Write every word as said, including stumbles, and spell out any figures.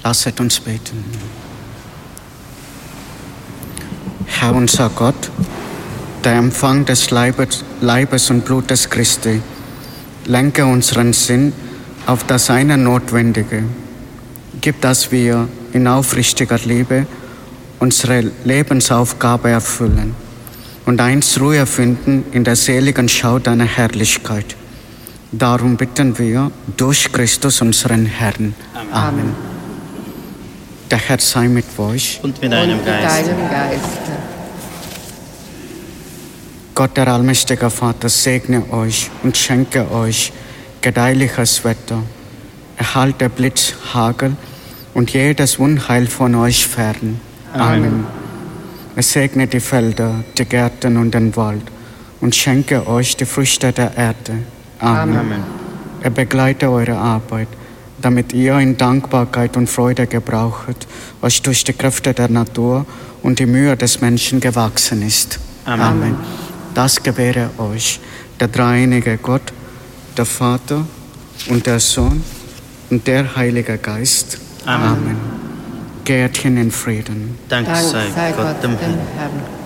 Lasset uns beten. Herr unser Gott, der Empfang des Leibes, Leibes und Blutes Christi, lenke unseren Sinn auf das eine Notwendige. Gib, dass wir in aufrichtiger Liebe unsere Lebensaufgabe erfüllen und einst Ruhe finden in der seligen Schau deiner Herrlichkeit. Darum bitten wir durch Christus, unseren Herrn. Amen. Amen. Der Herr sei mit euch. Und mit deinem und mit Geist. deinem Geiste. Gott, der allmächtige Vater, segne euch und schenke euch gedeihliches Wetter, erhalte Blitz, Hagel und jedes Unheil von euch fern. Amen. Amen. Er segne die Felder, die Gärten und den Wald und schenke euch die Früchte der Erde. Amen. Amen. Er begleite eure Arbeit, damit ihr in Dankbarkeit und Freude gebraucht, was durch die Kräfte der Natur und die Mühe des Menschen gewachsen ist. Amen. Amen. Das gewähre euch der dreieinige Gott, der Vater und der Sohn und der Heilige Geist. Amen. Amen. Geht hin in Frieden. Dank sei Gott dem Herrn.